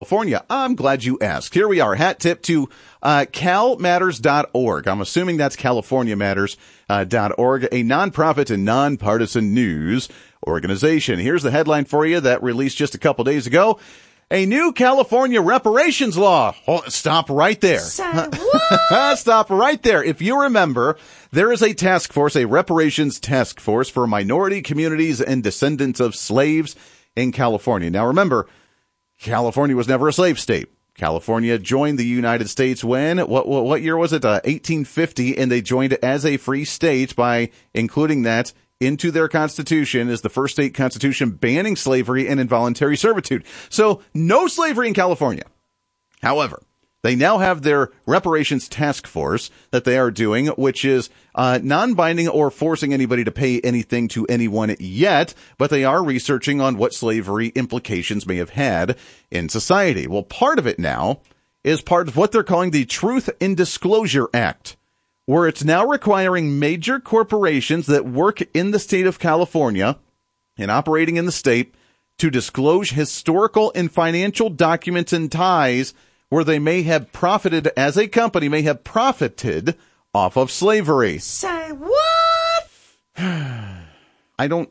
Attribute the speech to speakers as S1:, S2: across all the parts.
S1: California? I'm glad you asked. Here we are. Hat tip to calmatters.org. I'm assuming that's californiamatters.org, a nonprofit and nonpartisan news organization. Here's the headline for you that released just a couple days ago. A new California reparations law. Oh, stop right there. Stop right there. If you remember, there is a task force, a reparations task force for minority communities and descendants of slaves in California. Now remember, California was never a slave state. California joined the United States when, what year was it? 1850, and they joined as a free state by including that into their constitution as the first state constitution banning slavery and involuntary servitude. So no slavery in California. However, they now have their reparations task force that they are doing, which is non-binding or forcing anybody to pay anything to anyone yet, but they are researching on what slavery implications may have had in society. Well, part of it now is part of what they're calling the Truth in Disclosure Act, where it's now requiring major corporations that work in the state of California and operating in the state to disclose historical and financial documents and ties where they may have profited, as a company may have profited off of slavery.
S2: Say what?
S1: I don't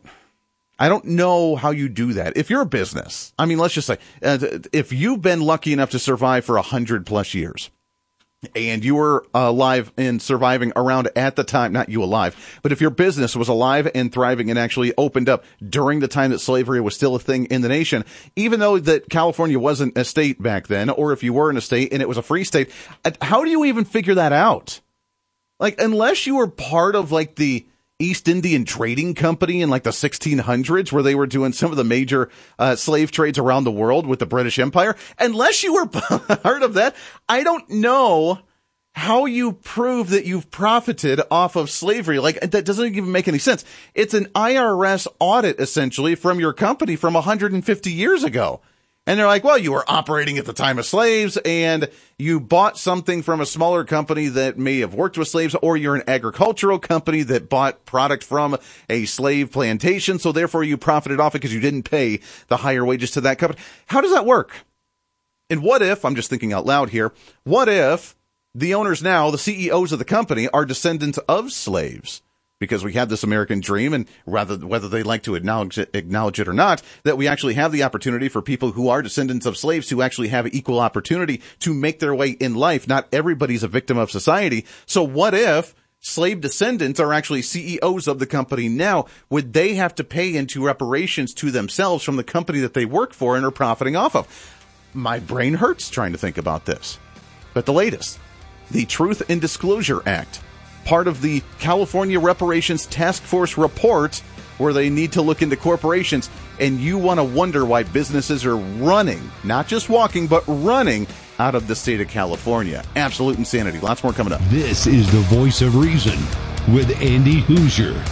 S1: know how you do that. If you're a business, I mean, let's just say, if you've been lucky enough to survive for 100+ years, and you were alive and surviving around at the time, not you alive, but if your business was alive and thriving and actually opened up during the time that slavery was still a thing in the nation, even though that California wasn't a state back then, or if you were in a state and it was a free state, how do you even figure that out? Like, unless you were part of like the East Indian Trading Company in like the 1600s, where they were doing some of the major slave trades around the world with the British Empire. Unless you were part of that, I don't know how you prove that you've profited off of slavery. Like, that doesn't even make any sense. It's an IRS audit, essentially, from your company from 150 years ago. And they're like, well, you were operating at the time of slaves and you bought something from a smaller company that may have worked with slaves, or you're an agricultural company that bought product from a slave plantation. So therefore you profited off it because you didn't pay the higher wages to that company. How does that work? And what if, I'm just thinking out loud here, what if the owners now, the CEOs of the company, are descendants of slaves? Because we have this American dream, and whether they like to acknowledge it or not, that we actually have the opportunity for people who are descendants of slaves to actually have equal opportunity to make their way in life. Not everybody's a victim of society. So what if slave descendants are actually CEOs of the company now? Would they have to pay into reparations to themselves from the company that they work for and are profiting off of? My brain hurts trying to think about this. But the latest, the Truth in Disclosure Act, part of the California Reparations Task Force report, where they need to look into corporations, and you want to wonder why businesses are running, not just walking, but running out of the state of California. Absolute insanity. Lots more coming up.
S3: This is the Voice of Reason with Andy Hoosier.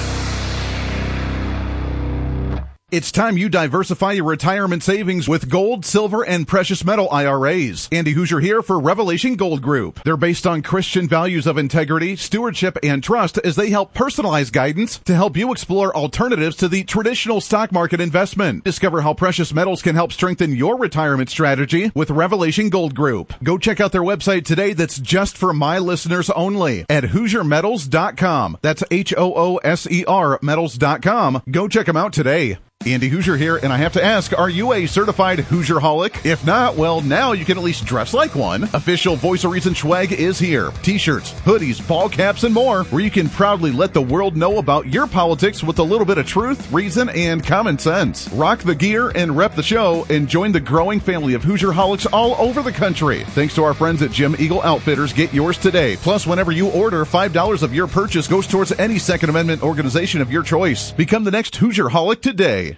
S1: It's time you diversify your retirement savings with gold, silver, and precious metal IRAs. Andy Hoosier here for Revelation Gold Group. They're based on Christian values of integrity, stewardship, and trust as they help personalize guidance to help you explore alternatives to the traditional stock market investment. Discover how precious metals can help strengthen your retirement strategy with Revelation Gold Group. Go check out their website today that's just for my listeners only at HoosierMetals.com. That's HOOSER metals.com. Go check them out today. Andy Hoosier here, and I have to ask, are you a certified Hoosier-holic? If not, well, now you can at least dress like one. Official Voice of Reason swag is here. T-shirts, hoodies, ball caps, and more, where you can proudly let the world know about your politics with a little bit of truth, reason, and common sense. Rock the gear and rep the show, and join the growing family of Hoosier-holics all over the country. Thanks to our friends at Jim Eagle Outfitters, get yours today. Plus, whenever you order, $5 of your purchase goes towards any Second Amendment organization of your choice. Become the next Hoosier-holic today.